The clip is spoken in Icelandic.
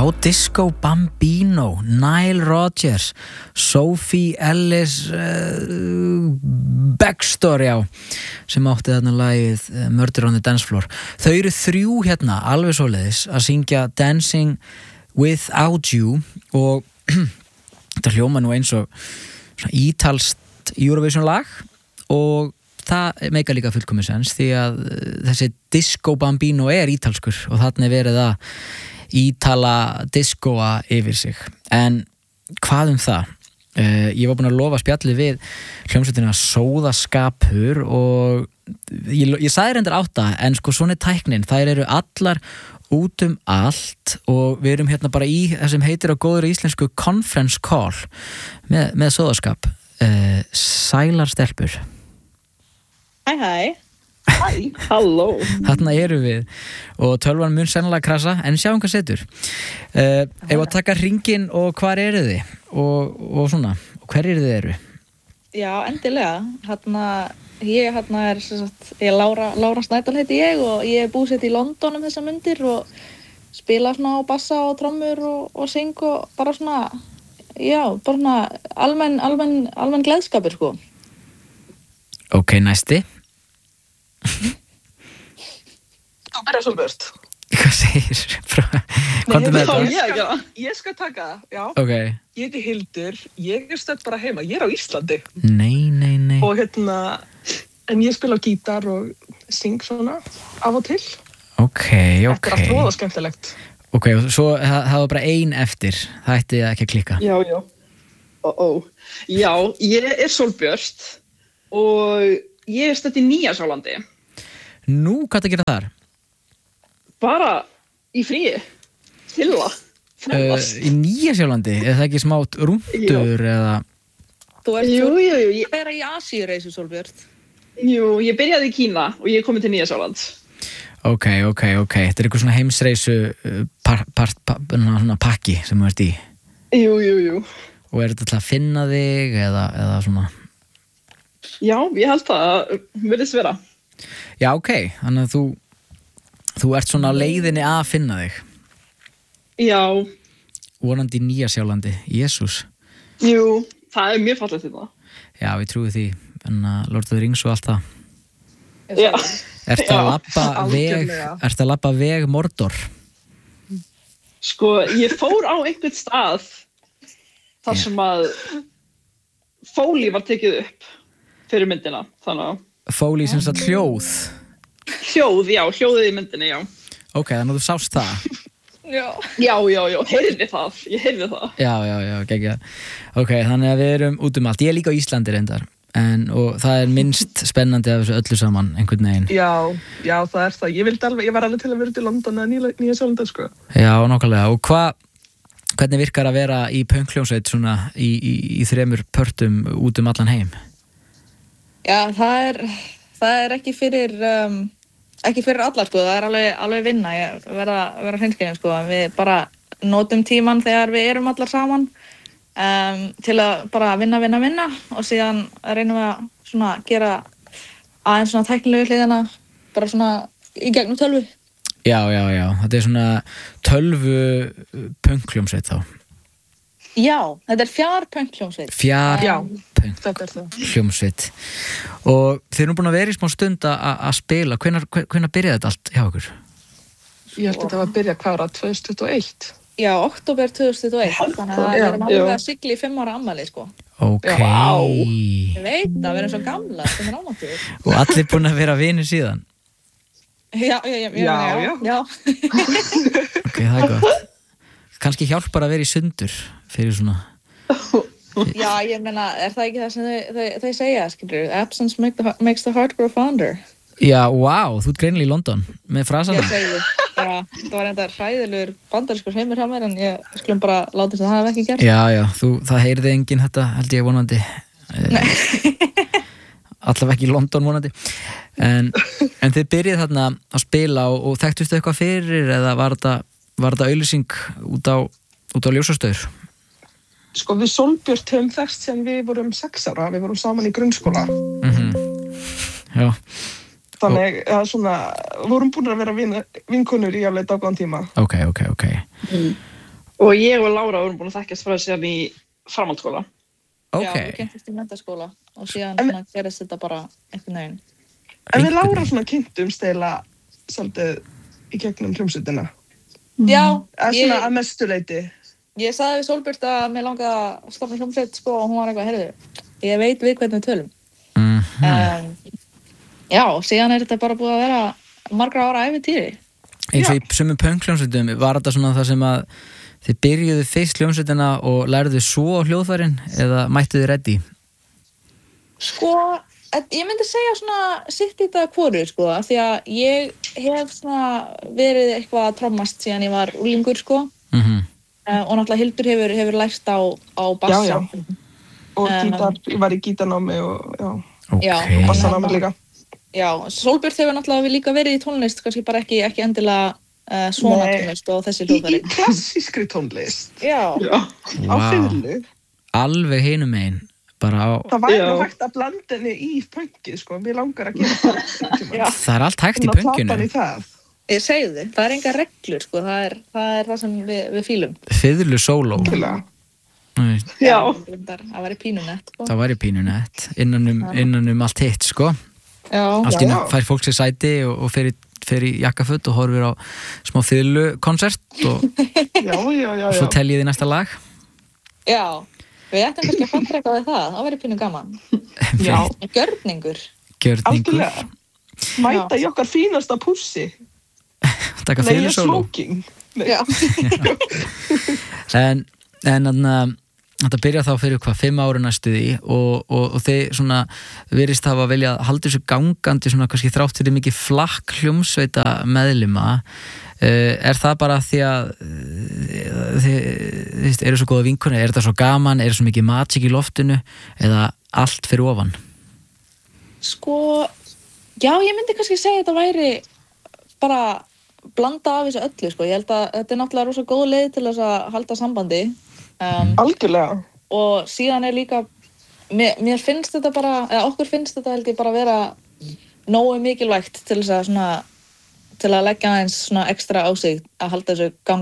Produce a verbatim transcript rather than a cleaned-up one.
Disco Bambino, Nile Rodgers, Sophie Ellis uh, Baxter, já, sem átti þarna lagið uh, Murder on the Dance Floor. Þau eru þrjú hérna, alveg svoleiðis, að syngja Dancing Without You og þetta hljóma nú eins og svona ítalskt Eurovision lag og það meikar líka fullkomið sens því að þessi Disco Bambino er ítalskur og þarna er verið að ítala diskoa yfir sig. En hvað um það? Uh, ég var búin að lofa spjalli við hljómsveitina Sóðaskapur og ég, ég sagði reyndar átta en sko svona er tæknin, þær eru allar út um allt og við erum hérna bara í það sem heitir á góður íslensku conference call með, með Sóðaskap. Uh, sælar stelpur. Hæ hæ. Hæ, halló. Þarna eru við og tölvan mun sennilega krasa en sjáum hvað setur. Uh, ef að taka hringinn og hvar eru þið og, og svona, og hver eru þið eru? Já, endilega. Hérna, ég hérna er sem sagt, ég er Lára, Lára Snædal heiti ég og ég er búsett í London um þessar mundir og spila svona á bassa og trommur og, og syng og bara svona, já, bara svona almenn, almenn, almenn gleðskapur sko. Ok, næsti. Þú byrjar svo börst. Hvað segir? Komdu með þetta. Ég, ég, ég skal taka það, já. Ok. Ég heiti Hildur, ég er stödd bara heima, ég er á Íslandi. Nei, nei, nei. Og hérna, en ég spila á gítar og syng svona af og til. Ok, ok. Þetta er allt voða skemmtilegt. Ok, og svo það var bara ein eftir, það ætti ekki að klikka. Já, já. Ó, ó. Já, ég er Sólbjört og ég er stödd í Nýja-Sjálandi. Nú, hvað það gera þar? Bara í fríi, chilla, ferðast. Uh, í Nýja-Sjálandi, er það ekki smátt rúndur eða? Þú ert Jú, jú, jú. Ég, að vera í Asíureysu, Sólbjört. jú, ég byrjaði í Kína og ég er komin til Nýja-Sjáland. Ok, ok, ok. Þetta er eitthvað svona heimsreisu uh, par, par, par, svona pakki sem þú ert í. Jú, jú, jú. Og er þetta til að finna þig eða, eða svona? Já, ég held það að virðist vera. Já, ok. Þannig að þú, þú ert svona á leiðinni að finna þig. Já. Vonandi í Nýja-Sjálandi. Jesús. Jú, það er mjög fallegt þetta. Já, við trúum því. En að Lord of the Rings og allt það. Já. Ertu að labba veg, algjörlega. ertu að labba veg Mordor? Sko, ég fór á einhvern stað þar sem að fóli var tekið upp fyrir myndina, þannig að Fóli sem sagt hljóð. hljóð, já, hljóðið í myndinni, já. Ok, þannig að þú sást það. Já. Já, já, já, heyrði það, ég heyrði það. Já, já, já, geggjað. Ok, þannig að við erum út um allt. Ég er líka á Íslandi reyndar. En, og það er minnst spennandi af þessu öllu saman, einhvern veginn. Já, já, það er það. Ég vildi alveg, ég var alveg til að vera til London eða Nýja- Nýja-Sjálandi, sko. Já, nákvæmlega. Og hvað, hvernig virkar að vera í pönkhljómsveit svona í, í, í þremur pörtum út um allan heim? Já, það er, það er ekki fyrir, um, ekki fyrir allar, sko. Það er alveg, alveg vinna. Ég verða, verða hreinskilin, sko. Við bara notum tíman þegar við erum allar saman um, til að bara vinna, vinna, vinna og síðan reynum við að svona gera aðeins svona tæknilegu hliðina bara svona í gegnum tölvu. Já, já, já. Þetta er svona tölvu pönkhljómsveit þá. Já, þetta er fjárpönkhljómsveit. Fjár Já. pönk Þetta er það. hljómsveit. Og þeir eru búin að vera í smá stund að að spila. Hvenær, hvenær byrjaði þetta allt hjá okkur? Ég held að þetta var að byrja hvað ára, tvö þúsund tuttugu og eitt. Já, október tvö þúsund tuttugu og eitt, þannig að við Já, erum alveg já. að sigla í fimm ára afmæli, sko. Ok. Já, vá. Ég veit að við erum svo gamla, sem er ámáttuður. Og allir búin að vera vinir síðan. Já, já, já, já, Já, já, já. já. Ok, það er gott. Kannski hjálpar að vera í sundur fyrir svona. Já, ég meina, er það ekki það sem þau, þau, þau segja, skilur? Absence make the, makes the heart grow fonder. Já, wow, þú ert greinilega í London með frasana. Ég segi þið. Já, það var enda hræðilegur bandarískur heimur hjá mér, en ég skulum bara láta þess að það hafi ekki gert. Já, já, þú, það heyrði enginn þetta, held ég vonandi. Nei. Allavega ekki í London vonandi. En, en þið byrjið þarna að spila og, og þekktustu eitthvað fyrir eða var þetta, var þetta auglýsing út á, út á ljósastöður? Sko, við Sólbjört höfum þekkst sem við vorum sex ára, við vorum saman í grunnskóla. Mhm. Já. Þannig að svona, vorum búin að vera vin, vinkonur í alveg dágóðan tíma. Ok, ok, ok. Mm. Og ég og Lára vorum búin að þekkjast frá síðan í framhaldsskóla. Ok. Já, við kynntumst í menntaskóla og síðan svona gerist þetta bara einhvern veginn. En við Lára svona kynntumst eiginlega svolítið í gegnum hljómsveitina. Já, Eða ég, svona að mestu leyti. ég sagði við Sólbjört að mér langaði að stofna hljómsveit sko og hún var eitthvað, heyrðu, ég veit við hvernig við tölum. Mhm. Um, já, síðan er þetta bara búið að vera margra ára ævintýri. Eins og í sumum pönkljómsveitum, var þetta svona það sem að þið byrjuðu fyrst hljómsveitina og lærðu svo á hljóðfærin eða mættu þið reddi? Sko, ég myndi segja svona sitt í þetta hvoru, sko, af því að ég hef svona verið eitthvað að trommast síðan ég var úlingur, sko, Mhm. uh, og náttúrulega Hildur hefur, hefur lært á, á bassa. Já, já. Og Um, gítar, ég var í gítarnámi og já, Ok. Já. bassanámi líka. Já, Sólbjört hefur náttúrulega líka verið í tónlist, kannski bara ekki, ekki endilega uh, svona Nei. tónlist og þessi Í, í hljóðfæri. klassískri tónlist. Já, Já. Á Vá. fiðlu. Alveg hinum megin, bara á... Það væri Já. nú hægt að blanda henni í punkið, sko. Mér langar að gera það. einhvern tímann. Já. Það er allt hægt í Svona platan pönkinu. í það. ég segi þið, það er enga reglur, sko, það er það, er það sem við, við fílum. Fiðlu sóló. Algjörlega. Nei, Já. Reyndar, það væri pínunett, sko. það væri pínunett innan um, innan um allt hitt, sko. Já, Allt Já, innan já. fær fólk sér sæti og, og fer í, fer í jakkafutt og horfir á smá fiðlukonsert og, Já, já, já, og svo já. tel ég því næsta lag. já, við ættum kannski að fannra eitthvað við það, það væri pínu gaman. Já, Gjörningur. Gjörningur. algjörlega. Mæta í okkar fínasta pússi. Taka Nei, fiðlu ég sóló. smoking. Nei. Já, En, en þannig þetta byrja þá fyrir hvað, fimm ára næstu því og, og, og þeir svona virðist hafa viljað halda þessu gangandi svona kannski þrátt fyrir mikið flakk hljómsveita meðlima. Uh, er það bara því að uh, þið, þið veist, eru svo góða vinkunni, er þetta svo gaman, er svo mikið matsík í loftinu eða allt fyrir ofan? sko, já, ég myndi kannski segja að þetta væri bara blanda af þessu öllu, sko. Ég held að þetta er náttúrulega rosa góð leið til þess að halda sambandi. Um, Algjörlega. og síðan er líka mér, mér finnst þetta bara, eða okkur finnst þetta held ég bara vera nógu mikilvægt til þess að svona til að leggja aðeins svona ekstra á sig að halda þessu gang